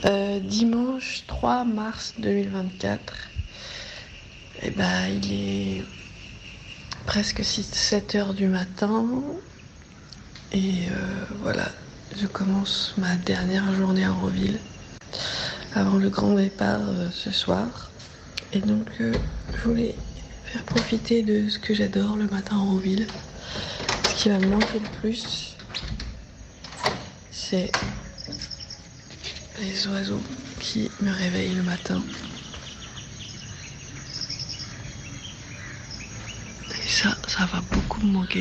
Dimanche 3 mars 2024. Et bah, il est presque 7 heures du matin. Et voilà, je commence ma dernière journée à Roville avant le grand départ ce soir. Et donc, je voulais faire profiter de ce que j'adore le matin à Roville. Ce qui va me manquer le plus, c'est les oiseaux qui me réveillent le matin. Et ça va beaucoup me manquer.